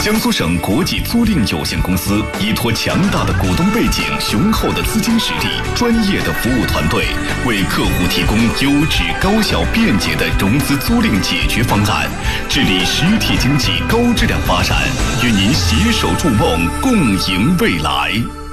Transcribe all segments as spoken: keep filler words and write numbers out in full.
江苏省国际租赁有限公司依托强大的股东背景、雄厚的资金实力、专业的服务团队，为客户提供优质、高效、便捷的融资租赁解决方案，致力实体经济高质量发展，与您携手筑梦，共赢未来。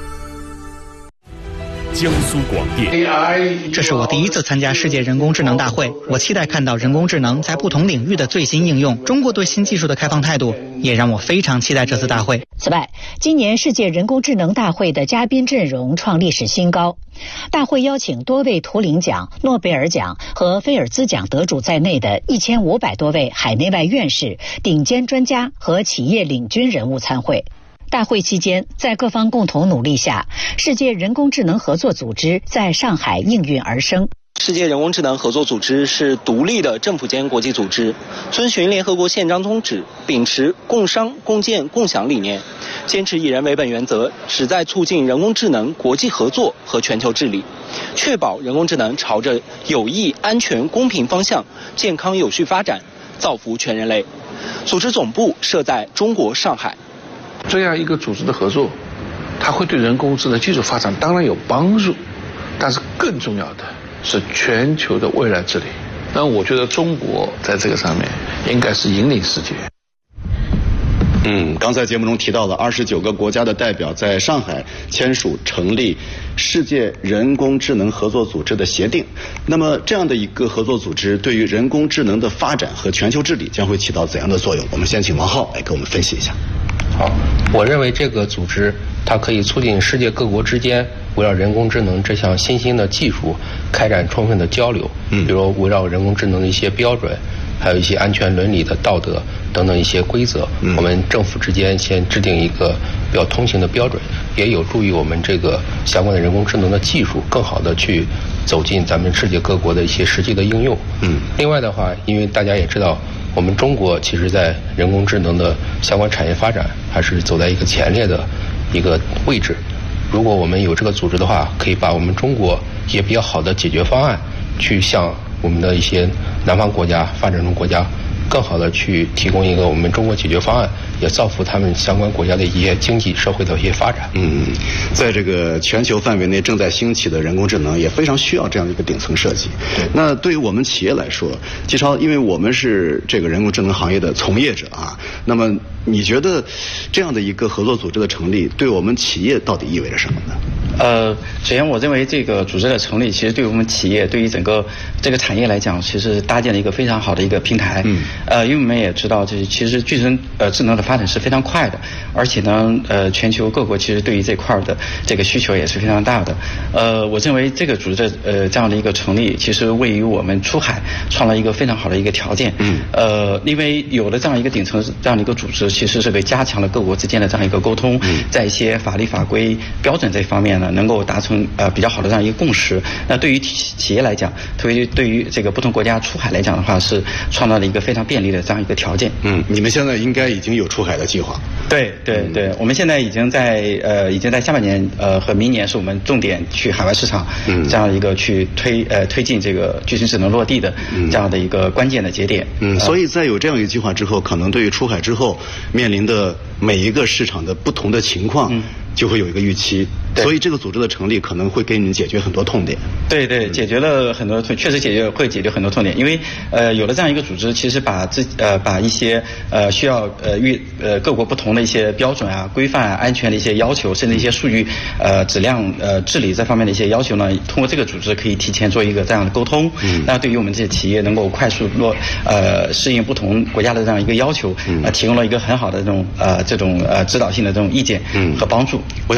江苏广电， 这是我第一次参加世界人工智能大会，我期待看到人工智能在不同领域的最新应用。中国对新技术的开放态度也让我非常期待这次大会。 此外，今年世界人工智能大会的嘉宾阵容创历史新高。大会邀请多位图灵奖、诺贝尔奖和菲尔兹奖得主在内的一千五百多位海内外院士、顶尖专家和企业领军人物参会。大会期间，在各方共同努力下，世界人工智能合作组织在上海应运而生。 世界人工智能合作组织是独立的政府间国际组织，遵循联合国宪章宗旨，秉持共商、共建、共享理念，坚持以人为本原则，旨在促进人工智能国际合作和全球治理，确保人工智能朝着有益、安全、公平方向健康有序发展，造福全人类。组织总部设在中国上海。 这样一个组织的合作，它会对人工智能技术发展当然有帮助，但是更重要的是全球的未来治理。那我觉得中国在这个上面应该是引领世界。 嗯，刚才节目中提到了二十九个国家的代表在上海签署成立世界人工智能合作组织的协定。那么这样的一个合作组织对于人工智能的发展和全球治理将会起到怎样的作用？我们先请王浩来给我们分析一下。 好，我认为这个组织它可以促进世界各国之间围绕人工智能这项新兴的技术开展充分的交流，嗯，比如围绕人工智能的一些标准，还有一些安全伦理的道德等等一些规则，嗯，我们政府之间先制定一个比较通行的标准，也有助于我们这个相关的人工智能的技术更好的去走进咱们世界各国的一些实际的应用。嗯，另外的话，因为大家也知道，我们中国其实在人工智能的相关产业发展还是走在一个前列的一个位置。如果我们有这个组织的话，可以把我们中国一些比较好的解决方案去向我们的一些南方国家、发展中国家更好的去提供一个我们中国解决方案，也造福他们相关国家的一些经济社会的一些发展。 嗯，在这个全球范围内正在兴起的人工智能也非常需要这样一个顶层设计。对，那对于我们企业来说，季超，因为我们是这个人工智能行业的从业者啊，那么你觉得这样的一个合作组织的成立对我们企业到底意味着什么呢？ 呃，首先我认为这个组织的成立，其实对于我们企业，对于整个这个产业来讲，其实搭建了一个非常好的一个平台。嗯。呃，因为我们也知道，这其实具身呃智能的发展是非常快的，而且呢，呃，全球各国其实对于这块的这个需求也是非常大的。呃，我认为这个组织的呃这样的一个成立，其实为于我们出海创了一个非常好的一个条件。嗯。呃，因为有了这样一个顶层这样的一个组织，其实是为加强了各国之间的这样一个沟通，嗯，在一些法律法规标准这方面呢，能够达成呃比较好的这样一个共识。那对于企企业来讲，对于对于这个不同国家出海来讲的话，是创造了一个非常便利的这样一个条件。 嗯，你们现在应该已经有出海的计划。 对对对，嗯，我们现在已经在呃已经在下半年呃和明年是我们重点去海外市场，嗯，这样一个去推呃推进这个具身智能落地的这样的一个关键的节点。 嗯，所以在有这样一个计划之后，可能对于出海之后面临的每一个市场的不同的情况，嗯，就会有一个预期。所以这个组织的成立可能会给你们解决很多痛点。 对对，解决了很多痛，确实解决会解决很多痛点。因为呃有了这样一个组织，其实把自呃把一些呃需要呃与呃各国不同的一些标准啊、规范啊、安全的一些要求，甚至一些数据呃质量呃治理这方面的一些要求呢，通过这个组织可以提前做一个这样的沟通。嗯。那对于我们这些企业能够快速落呃适应不同国家的这样一个要求，呃提供了一个很好的这种呃这种呃指导性的这种意见和帮助。 嗯，我想